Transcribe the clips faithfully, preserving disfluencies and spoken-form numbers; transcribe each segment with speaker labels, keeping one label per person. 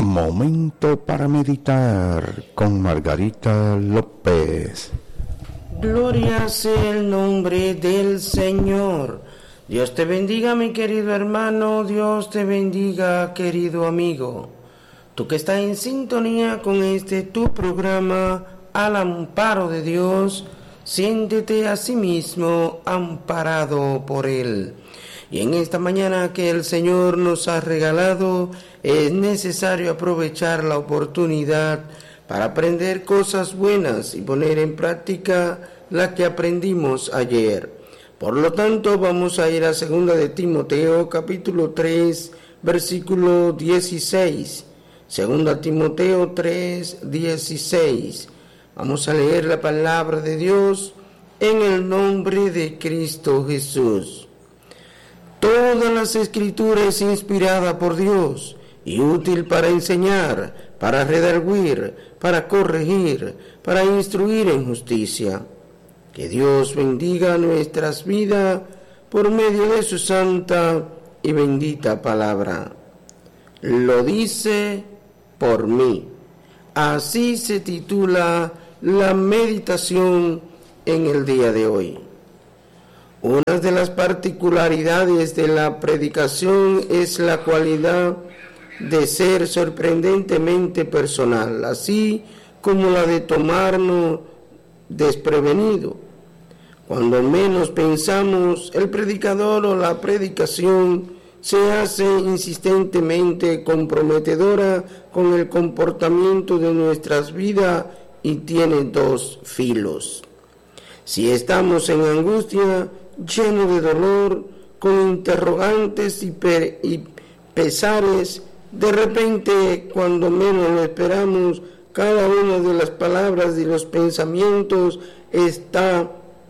Speaker 1: Momento para meditar con Margarita López.
Speaker 2: Gloria sea el nombre del Señor. Dios te bendiga, mi querido hermano. Dios te bendiga, querido amigo. Tú que estás en sintonía con este tu programa, Al Amparo de Dios, siéntete a sí mismo amparado por Él. Y en esta mañana que el Señor nos ha regalado, es necesario aprovechar la oportunidad para aprender cosas buenas y poner en práctica la que aprendimos ayer. Por lo tanto, vamos a ir a segunda de Timoteo, capítulo tres, versículo dieciséis. segunda Timoteo tres, dieciséis. Vamos a leer la palabra de Dios en el nombre de Cristo Jesús. Todas las Escrituras es inspirada por Dios y útil para enseñar, para redarguir, para corregir, para instruir en justicia. Que Dios bendiga nuestras vidas por medio de su santa y bendita palabra. Lo dice por mí. Así se titula la meditación en el día de hoy. Una de las particularidades de la predicación es la cualidad de ser sorprendentemente personal, así como la de tomarnos desprevenido. Cuando menos pensamos, el predicador o la predicación se hace insistentemente comprometedora con el comportamiento de nuestras vidas y tiene dos filos. Si estamos en angustia, lleno de dolor, con interrogantes y, per, y pesares, de repente, cuando menos lo esperamos, cada una de las palabras y los pensamientos está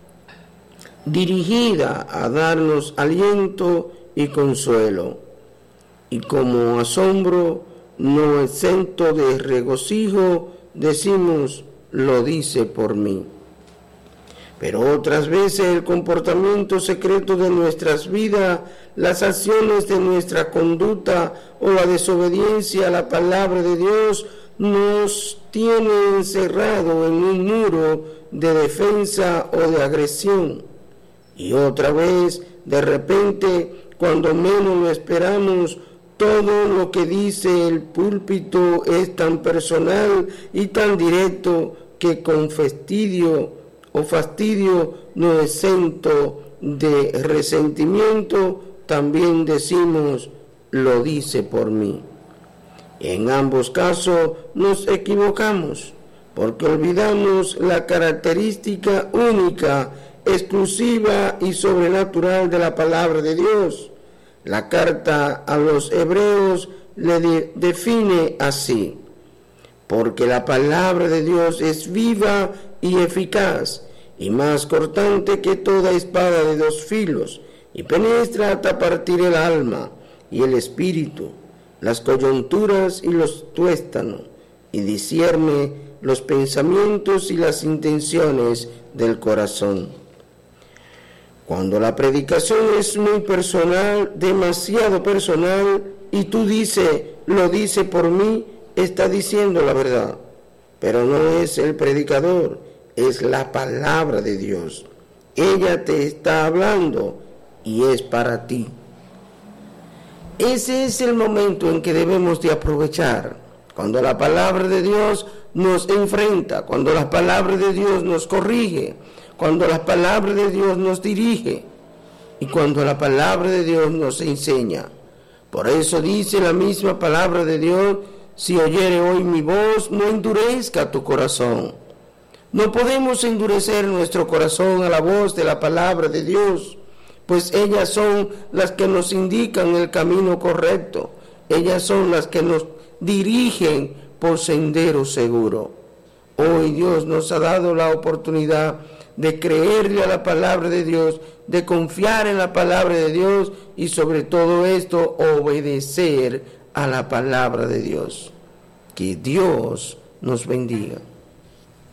Speaker 2: dirigida a darnos aliento y consuelo. Y como asombro, no exento de regocijo, decimos, lo dice por mí. Pero otras veces el comportamiento secreto de nuestras vidas, las acciones de nuestra conducta o la desobediencia a la palabra de Dios nos tiene encerrado en un muro de defensa o de agresión. Y otra vez, de repente, cuando menos lo esperamos, todo lo que dice el púlpito es tan personal y tan directo que con fastidio o fastidio no exento de resentimiento, también decimos, lo dice por mí. En ambos casos nos equivocamos, porque olvidamos la característica única, exclusiva y sobrenatural de la palabra de Dios. La carta a los Hebreos le de- define así: porque la palabra de Dios es viva y eficaz, y más cortante que toda espada de dos filos, y penetra hasta partir el alma y el espíritu, las coyunturas y los tuéstanos, y discierne los pensamientos y las intenciones del corazón. Cuando la predicación es muy personal, demasiado personal, y tú dices, lo dice por mí, está diciendo la verdad, pero no es el predicador, es la palabra de Dios. Ella te está hablando y es para ti. Ese es el momento en que debemos de aprovechar, cuando la palabra de Dios nos enfrenta, cuando la palabra de Dios nos corrige, cuando la palabra de Dios nos dirige y cuando la palabra de Dios nos enseña. Por eso dice la misma palabra de Dios: si oyere hoy mi voz, no endurezca tu corazón. No podemos endurecer nuestro corazón a la voz de la palabra de Dios, pues ellas son las que nos indican el camino correcto. Ellas son las que nos dirigen por sendero seguro. Hoy Dios nos ha dado la oportunidad de creerle a la palabra de Dios, de confiar en la palabra de Dios y sobre todo esto, obedecer a la palabra de Dios. Que Dios nos bendiga.